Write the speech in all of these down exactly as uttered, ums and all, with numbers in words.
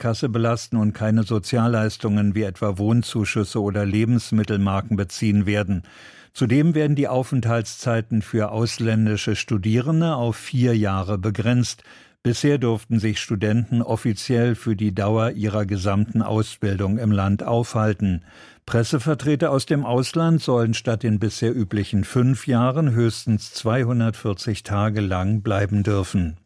Staatskasse belasten und keine Sozialleistungen wie etwa Wohnzuschüsse oder Lebensmittelmarken beziehen werden. Zudem werden die Aufenthaltszeiten für ausländische Studierende auf vier Jahre begrenzt. Bisher durften sich Studenten offiziell für die Dauer ihrer gesamten Ausbildung im Land aufhalten. Pressevertreter aus dem Ausland sollen statt den bisher üblichen fünf Jahren höchstens zweihundertvierzig Tage lang bleiben dürfen.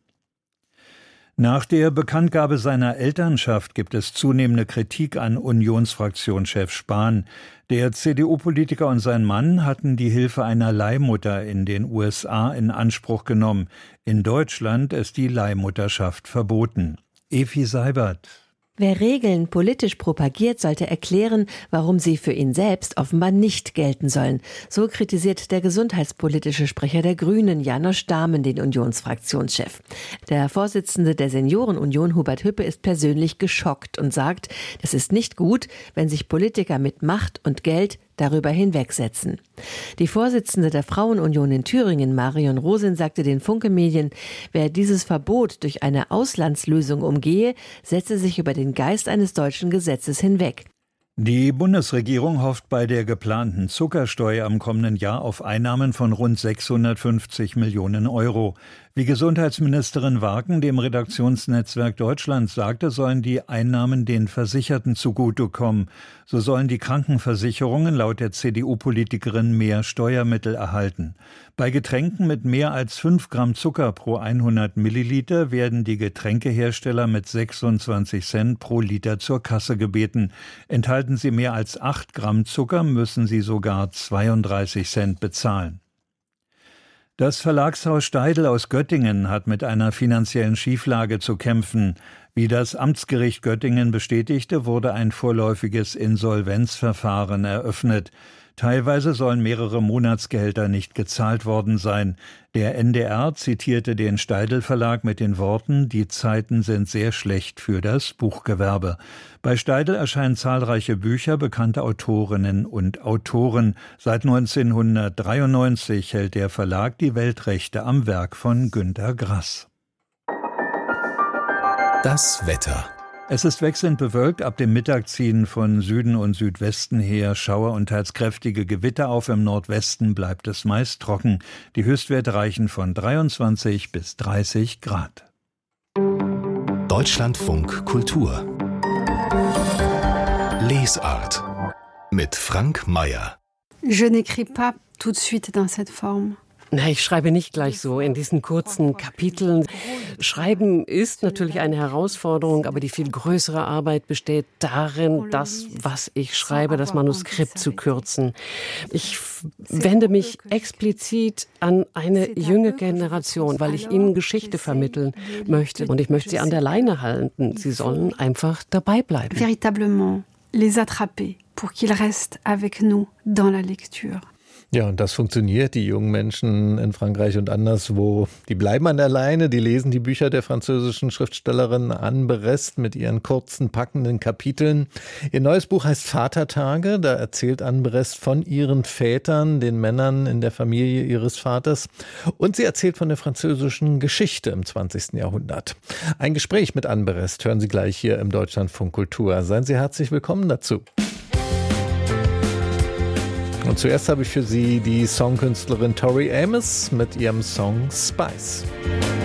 Nach der Bekanntgabe seiner Elternschaft gibt es zunehmende Kritik an Unionsfraktionschef Spahn. Der C D U-Politiker und sein Mann hatten die Hilfe einer Leihmutter in den U S A in Anspruch genommen. In Deutschland ist die Leihmutterschaft verboten. Evi Seibert. Wer Regeln politisch propagiert, sollte erklären, warum sie für ihn selbst offenbar nicht gelten sollen. So kritisiert der gesundheitspolitische Sprecher der Grünen, Janosch Dahmen, den Unionsfraktionschef. Der Vorsitzende der Seniorenunion, Hubert Hüppe, ist persönlich geschockt und sagt, das ist nicht gut, wenn sich Politiker mit Macht und Geld darüber hinwegsetzen. Die Vorsitzende der Frauenunion in Thüringen, Marion Rosin, sagte den Funke-Medien, wer dieses Verbot durch eine Auslandslösung umgehe, setze sich über den Geist eines deutschen Gesetzes hinweg. Die Bundesregierung hofft bei der geplanten Zuckersteuer im kommenden Jahr auf Einnahmen von rund sechshundertfünfzig Millionen Euro. Wie Gesundheitsministerin Wagen dem Redaktionsnetzwerk Deutschland sagte, sollen die Einnahmen den Versicherten zugutekommen. So sollen die Krankenversicherungen laut der C D U-Politikerin mehr Steuermittel erhalten. Bei Getränken mit mehr als fünf Gramm Zucker pro hundert Milliliter werden die Getränkehersteller mit sechsundzwanzig Cent pro Liter zur Kasse gebeten. Enthalten sie mehr als acht Gramm Zucker, müssen sie sogar zweiunddreißig Cent bezahlen. Das Verlagshaus Steidl aus Göttingen hat mit einer finanziellen Schieflage zu kämpfen. Wie das Amtsgericht Göttingen bestätigte, wurde ein vorläufiges Insolvenzverfahren eröffnet. Teilweise sollen mehrere Monatsgehälter nicht gezahlt worden sein. Der N D R zitierte den Steidl Verlag mit den Worten, die Zeiten sind sehr schlecht für das Buchgewerbe. Bei Steidl erscheinen zahlreiche Bücher bekannter Autorinnen und Autoren. Seit neunzehnhundertdreiundneunzig hält der Verlag die Weltrechte am Werk von Günter Grass. Das Wetter. Es ist wechselnd bewölkt, ab dem Mittag ziehen von Süden und Südwesten her Schauer und teils kräftige Gewitter auf. Im Nordwesten bleibt es meist trocken. Die Höchstwerte reichen von dreiundzwanzig bis dreißig Grad. Deutschlandfunk Kultur. Lesart mit Frank Mayer. Je n'écris pas tout de suite dans cette forme. Na, ich schreibe nicht gleich so in diesen kurzen Kapiteln. Schreiben ist natürlich eine Herausforderung, aber die viel größere Arbeit besteht darin, das, was ich schreibe, das Manuskript zu kürzen. Ich wende mich explizit an eine junge Generation, weil ich ihnen Geschichte vermitteln möchte. Und ich möchte sie an der Leine halten. Sie sollen einfach dabei bleiben. Véritablement les attraper pour qu'ils restent avec nous dans la lecture. Ja, und das funktioniert. Die jungen Menschen in Frankreich und anderswo, die bleiben an der Leine, die lesen die Bücher der französischen Schriftstellerin Anne Berest mit ihren kurzen, packenden Kapiteln. Ihr neues Buch heißt Vatertage. Da erzählt Anne Berest von ihren Vätern, den Männern in der Familie ihres Vaters. Und sie erzählt von der französischen Geschichte im zwanzigsten Jahrhundert. Ein Gespräch mit Anne Berest hören Sie gleich hier im Deutschlandfunk Kultur. Seien Sie herzlich willkommen dazu. Und zuerst habe ich für Sie die Songkünstlerin Tori Amos mit ihrem Song Spice.